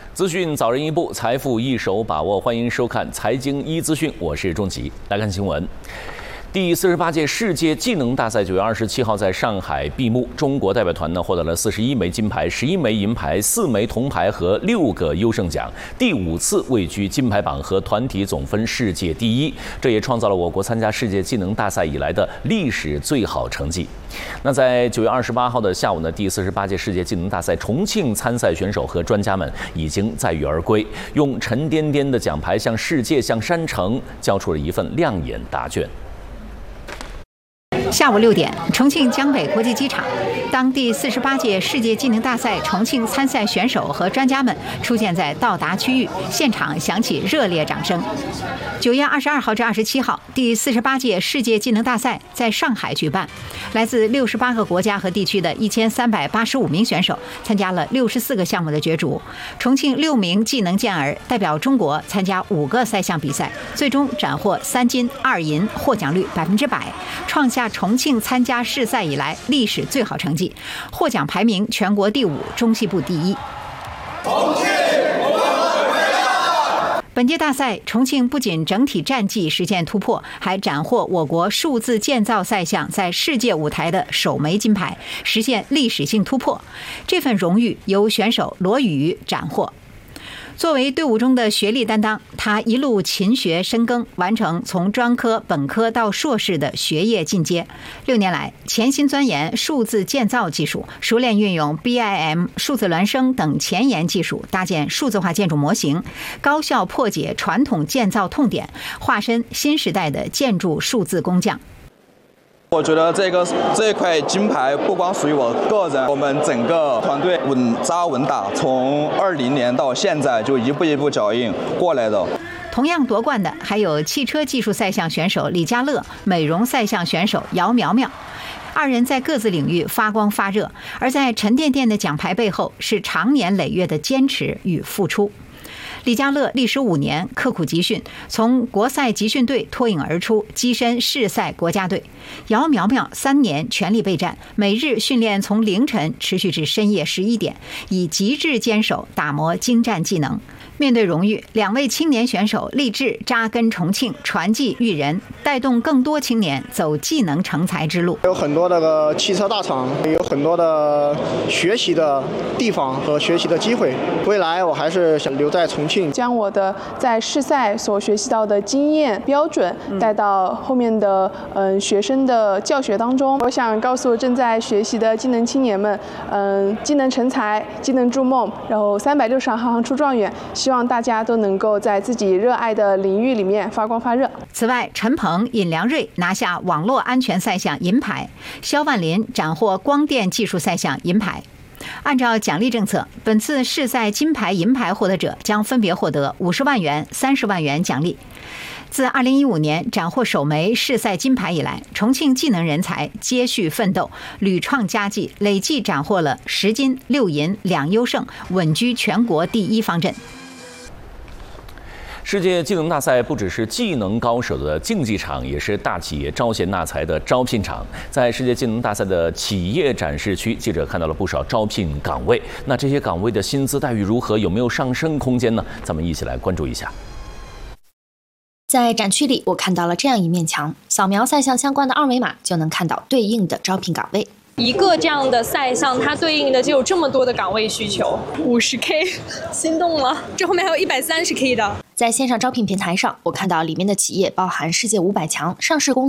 资讯早人一步，财富一手把握。欢迎收看《财经一资讯》，我是钟吉。来看新闻。第48届世界技能大赛9月27号在上海闭幕，中国代表团获得了41枚金牌、11枚银牌、4枚铜牌和6个优胜奖，第5次位居金牌榜和团体总分世界第一，这也创造了我国参加世界技能大赛以来的历史最好成绩。那在9月28号的下午呢，第48届世界技能大赛重庆参赛选手和专家们已经载誉而归，用沉甸甸的奖牌向世界、向山城交出了一份亮眼答卷。 下午6点，重庆江北国际机场，当第48届世界技能大赛重庆参赛选手和专家们出现在到达区域，现场响起热烈掌声。9月22号至27号，第48届世界技能大赛在上海举办，来自68个国家和地区的1385名选手参加了64个项目的角逐。重庆6名技能健儿代表中国参加5个赛项比赛，最终斩获3金2银，获奖率100%，创下重庆参加世赛以来历史最好成绩，获奖排名全国第5，中西部第1。本届大赛，重庆不仅整体战绩实现突破，还斩获我国数字建造赛项在世界舞台的首枚金牌，实现历史性突破。这份荣誉由选手罗宇斩获。作为队伍中的学历担当，他一路勤学深耕，完成从专科、本科到硕士的学业进阶。6年来，潜心钻研数字建造技术，熟练运用 BIM、数字孪生等前沿技术，搭建数字化建筑模型，高效破解传统建造痛点，化身新时代的建筑数字工匠。 我觉得这一块金牌不光属于我个人，我们整个团队稳扎稳打，从20年到现在就一步一步脚印过来的。 同样夺冠的还有汽车技术赛项选手李家乐、美容赛项选手姚苗苗。2人在各自领域发光发热，而在沉甸甸的奖牌背后是长年累月的坚持与付出。李家乐历时5年刻苦集训，从国赛集训队脱颖而出，跻身世赛国家队。姚苗苗3年全力备战，每日训练从凌晨持续至深夜11点，以极致坚守打磨精湛技能。面对荣誉，2位青年选手立志扎根重庆，传技育人，带动更多青年走技能成才之路。 有很多的汽车大厂，有很多的学习的地方和学习的机会。未来我还是想留在重庆， 将我的在世赛所学习到的经验标准带到后面的学生的教学当中。我想告诉正在学习的技能青年们，技能成才，技能筑梦，然后362行出状元。希望大家都能够在自己热爱的领域里面发光发热。 此外，陈鹏、尹良瑞拿下网络安全赛项银牌，肖万林斩获光电技术赛项银牌。按照奖励政策，本次世赛金牌、银牌获得者将分别获得50万元、30万元奖励。自2015年斩获首枚世赛金牌以来，重庆技能人才接续奋斗，屡创佳绩，累计斩获了10金、6银、2优胜，稳居全国第1方阵。 世界技能大赛不只是技能高手的竞技场，也是大企业招贤纳才的招聘场。在世界技能大赛的企业展示区，记者看到了不少招聘岗位。那这些岗位的薪资待遇如何？有没有上升空间呢？咱们一起来关注一下。 在展区里，我看到了这样一面墙，扫描赛项相关的2维码，就能看到对应的招聘岗位。 一个这样的赛项，它对应的就有这么多的岗位需求，50K， 心动了。这后面还有130K 的。 在线上招聘平台上，我看到里面的企业包含世界500强、上市公司